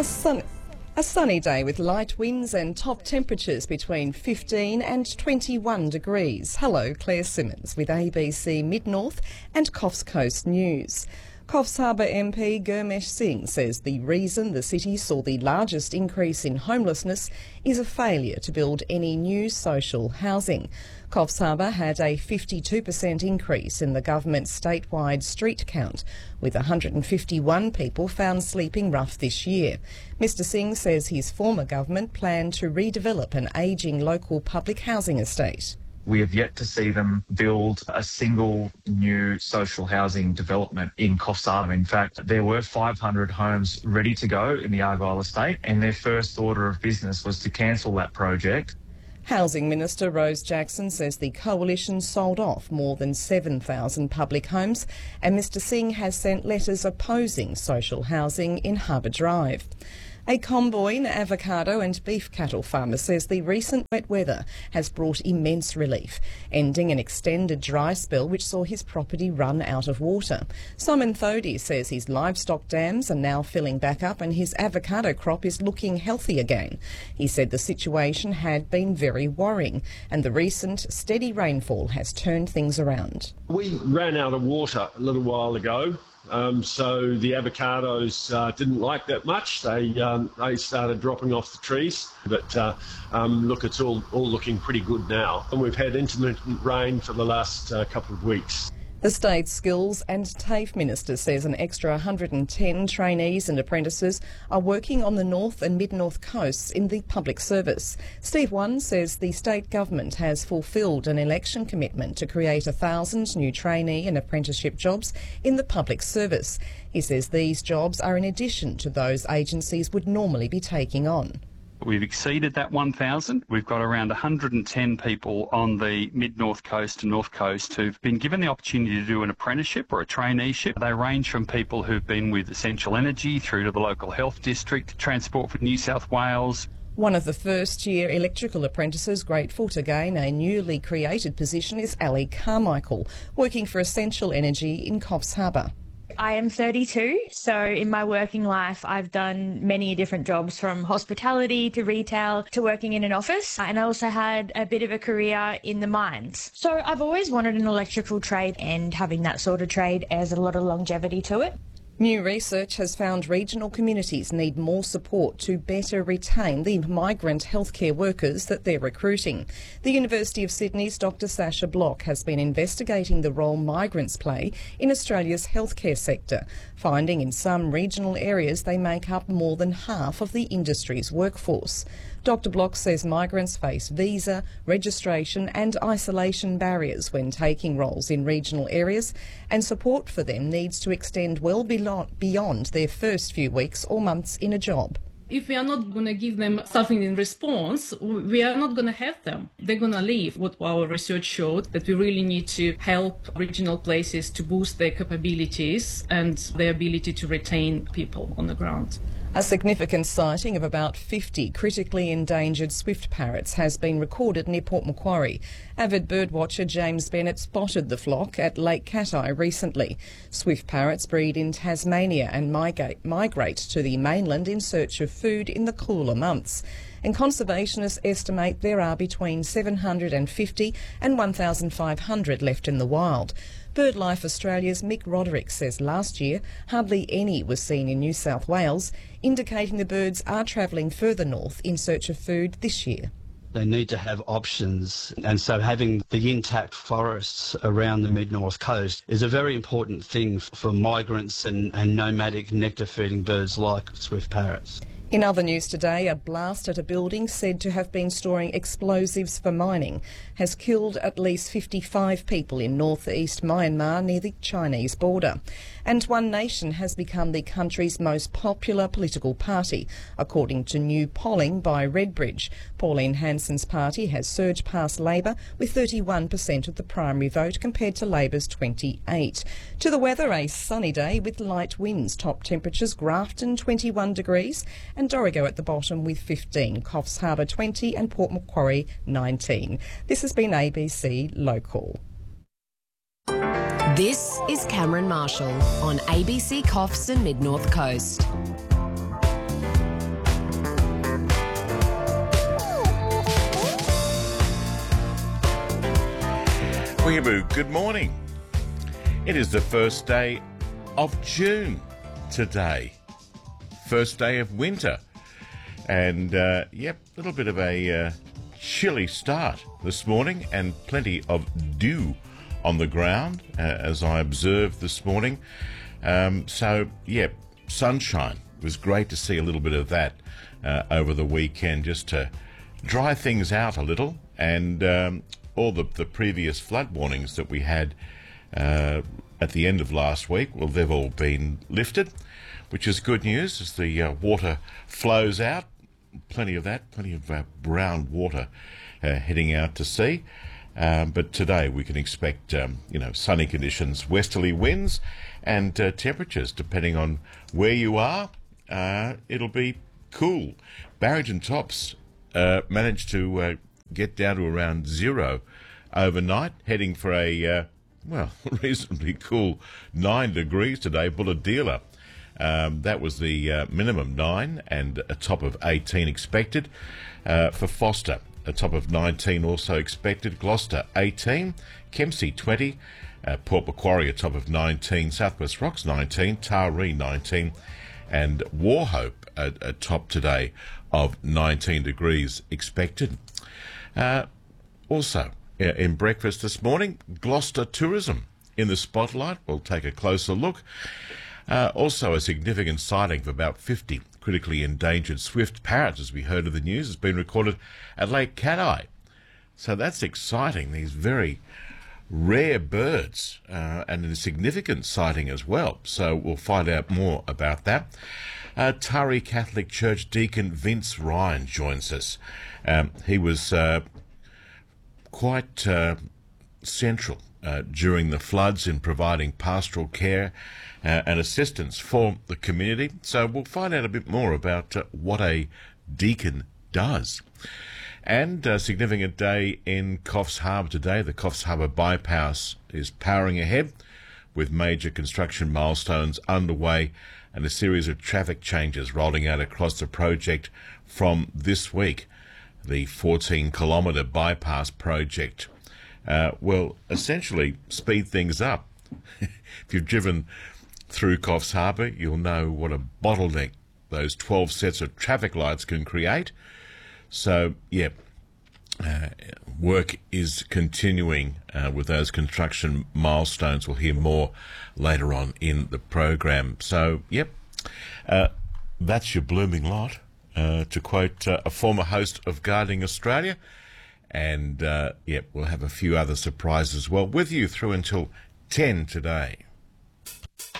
A sunny day with light winds and top temperatures between 15 and 21 degrees. Hello, Claire Simmons with ABC Mid-North and Coffs Coast News. Coffs Harbour MP Gurmesh Singh says the reason the city saw the largest increase in homelessness is a failure to build any new social housing. Coffs Harbour had a 52% increase in the government's statewide street count, with 151 people found sleeping rough this year. Mr Singh says his former government planned to redevelop an ageing local public housing estate. We have yet to see them build a single new social housing development in Coffs Harbour. In fact, there were 500 homes ready to go in the Argyle estate, and their first order of business was to cancel that project. Housing Minister Rose Jackson says the coalition sold off more than 7,000 public homes, and Mr Singh has sent letters opposing social housing in Harbour Drive. A Comboyne avocado and beef cattle farmer says the recent wet weather has brought immense relief, ending an extended dry spell which saw his property run out of water. Simon Thodey says his livestock dams are now filling back up and his avocado crop is looking healthy again. He said the situation had been very worrying and the recent steady rainfall has turned things around. We ran out of water a little while ago. So the avocados didn't like that much. They started dropping off the trees. But look, it's all looking pretty good now. And we've had intermittent rain for the last couple of weeks. The State Skills and TAFE Minister says an extra 110 trainees and apprentices are working on the North and Mid-North coasts in the public service. Steve One says the state government has fulfilled an election commitment to create 1,000 new trainee and apprenticeship jobs in the public service. He says these jobs are in addition to those agencies would normally be taking on. We've exceeded that 1,000. We've got around 110 people on the mid-north coast and north coast who've been given the opportunity to do an apprenticeship or a traineeship. They range from people who've been with Essential Energy through to the local health district, Transport for New South Wales. One of the first-year electrical apprentices grateful to gain a newly created position is Ali Carmichael, working for Essential Energy in Coffs Harbour. I am 32, so in my working life I've done many different jobs, from hospitality to retail to working in an office, and I also had a bit of a career in the mines. So I've always wanted an electrical trade, and having that sort of trade has a lot of longevity to it. New research has found regional communities need more support to better retain the migrant healthcare workers that they're recruiting. The University of Sydney's Dr Sasha Block has been investigating the role migrants play in Australia's healthcare sector, finding in some regional areas they make up more than half of the industry's workforce. Dr Block says migrants face visa, registration and isolation barriers when taking roles in regional areas, and support for them needs to extend well beyond their first few weeks or months in a job. If we are not going to give them something in response, we are not going to have them. They're going to leave. What our research showed, that we really need to help regional places to boost their capabilities and their ability to retain people on the ground. A significant sighting of about 50 critically endangered swift parrots has been recorded near Port Macquarie. Avid birdwatcher James Bennett spotted the flock at Lake Cattai recently. Swift parrots breed in Tasmania and migrate to the mainland in search of food in the cooler months. And conservationists estimate there are between 750 and 1,500 left in the wild. BirdLife Australia's Mick Roderick says last year hardly any was seen in New South Wales, indicating the birds are travelling further north in search of food this year. They need to have options, and so having the intact forests around the mid-north coast is a very important thing for migrants and nomadic nectar-feeding birds like swift parrots. In other news today, a blast at a building said to have been storing explosives for mining has killed at least 55 people in northeast Myanmar near the Chinese border. And One Nation has become the country's most popular political party, according to new polling by Redbridge. Pauline Hanson's party has surged past Labor with 31% of the primary vote compared to Labor's 28%. To the weather, a sunny day with light winds, top temperatures Grafton 21 degrees and Dorrigo at the bottom with 15, Coffs Harbour 20 and Port Macquarie 19. This has been ABC Local. This is Cameron Marshall on ABC Coffs and Mid-North Coast. Weeaboo, good morning. It is the first day of June today. First day of winter. And, a little bit of a chilly start this morning and plenty of dew on the ground as I observed this morning. Sunshine. It was great to see a little bit of that over the weekend just to dry things out a little. And all the previous flood warnings that we had at the end of last week, well, they've all been lifted, which is good news as the water flows out. Plenty of that, plenty of brown water heading out to sea. But today we can expect, sunny conditions, westerly winds and temperatures, depending on where you are. It'll be cool. Barrington Tops managed to get down to around 0 overnight, heading for a, reasonably cool 9 degrees today. Bulahdelah, that was the minimum 9 and a top of 18 expected. For Foster, a top of 19 also expected. Gloucester 18, Kempsey 20, Port Macquarie a top of 19, Southwest Rocks 19, Taree 19, and Wauchope a top today of 19 degrees expected. Also, in breakfast this morning, Gloucester tourism in the spotlight. We'll take a closer look. Also, a significant sighting of about 50 critically endangered swift parrots, as we heard of the news, has been recorded at Lake Cat-Eye. So that's exciting. These very rare birds and a significant sighting as well. So we'll find out more about that. Taree Catholic Church Deacon Vince Ryan joins us. He was quite central during the floods in providing pastoral care and assistance for the community. So we'll find out a bit more about what a deacon does. And a significant day in Coffs Harbour today. The Coffs Harbour bypass is powering ahead with major construction milestones underway and a series of traffic changes rolling out across the project from this week. The 14-kilometre bypass project will essentially speed things up. If you've driven through Coffs Harbour, you'll know what a bottleneck those 12 sets of traffic lights can create. So, work is continuing with those construction milestones. We'll hear more later on in the program. So, that's your blooming lot, to quote a former host of Gardening Australia. And, we'll have a few other surprises as well with you through until 10 today.